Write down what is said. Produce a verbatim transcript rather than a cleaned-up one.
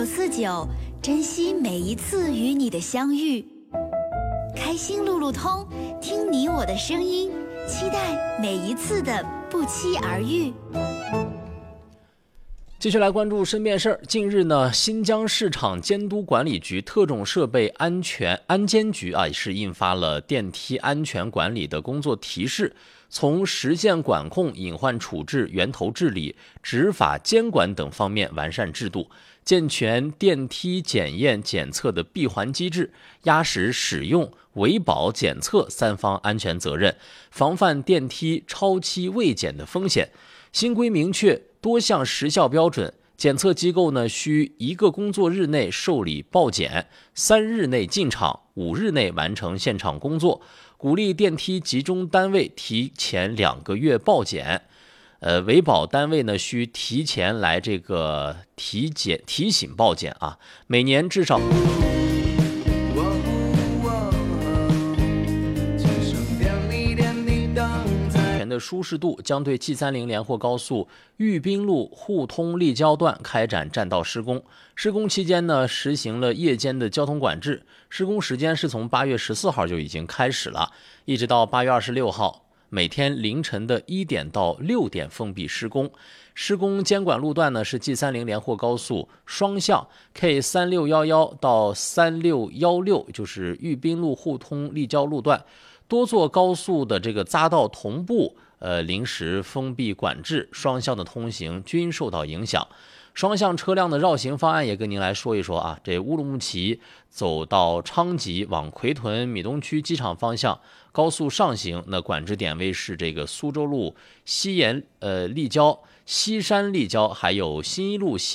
九四九，珍惜每一次与你的相遇。开心路路通，听你我的声音，期待每一次的不期而遇。 继续来关注身边事儿。近日呢，新疆市场监督管理局特种设备安全安监局啊，是印发了电梯安全管理的工作提示，从实现管控、隐患处置、源头治理、执法监管等方面完善制度，健全电梯检验检测的闭环机制，压实使用、维保、检测三方安全责任，防范电梯超期未检的风险。新规明确多项时效标准，检测机构呢需一个工作日内受理报检，三日内进场，五日内完成现场工作，鼓励电梯集中单位提前两个月报检。呃，维保单位呢需提前来这个体检提醒报检啊，每年至少。的舒适度将对 G 三十 连霍高速玉滨路沪通立交段开展占道施工。施工期间呢，实行了夜间的交通管制。施工时间是从八月十四号就已经开始了，一直到八月二十六号，每天凌晨的一点到六点封闭施工。施工监管路段呢是 G 三十 连霍高速双向 K 三六一一 到三六一六，就是玉滨路沪通立交路段。多座高速的这个匝道同步呃临时封闭管制，双向的通行均受到影响。双向车辆的绕行方案也跟您来说一说啊。这乌鲁木齐走到昌吉往奎屯米东区机场方向高速上行，那管制点位是这个苏州路西沿呃立交、西山立交，还有新一路西